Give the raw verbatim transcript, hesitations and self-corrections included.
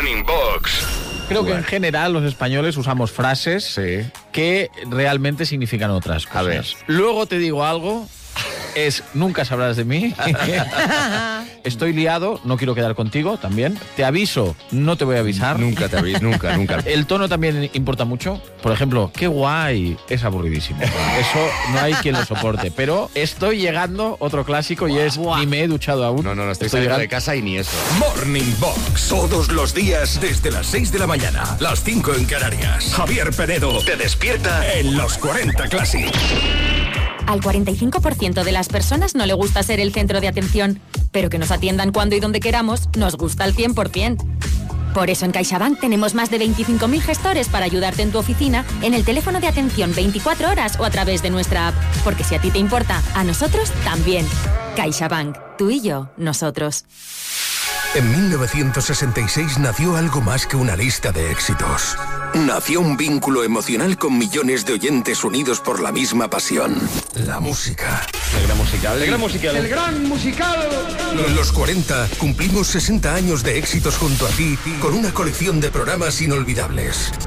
Morning Box. Creo que en general los españoles usamos frases Sí. que realmente significan otras cosas. A ver. Luego te digo algo, es nunca sabrás de mí. Estoy liado, no quiero quedar contigo también. Te aviso, no te voy a avisar. Nunca te aviso, nunca, nunca. El tono también importa mucho. Por ejemplo, qué guay, es aburridísimo. Eso no hay quien lo soporte. Pero estoy llegando, otro clásico, y es ni me he duchado aún. No, no, no, estoy, estoy saliendo de casa y ni eso. Morning Box. Todos los días desde las seis de la mañana. Las cinco en Canarias. Javier Penedo te despierta en los cuarenta Classic. Al cuarenta y cinco por ciento de las personas no le gusta ser el centro de atención, pero que nos atiendan cuando y donde queramos nos gusta al cien por ciento. Por eso en CaixaBank tenemos más de veinticinco mil gestores para ayudarte en tu oficina, en el teléfono de atención veinticuatro horas o a través de nuestra app. Porque si a ti te importa, a nosotros también. CaixaBank, tú y yo, nosotros. En mil novecientos sesenta y seis nació algo más que una lista de éxitos. Nació un vínculo emocional con millones de oyentes unidos por la misma pasión. La música. El gran musical. El gran musical. El gran musical. En los cuarenta cumplimos sesenta años de éxitos junto a ti con una colección de programas inolvidables.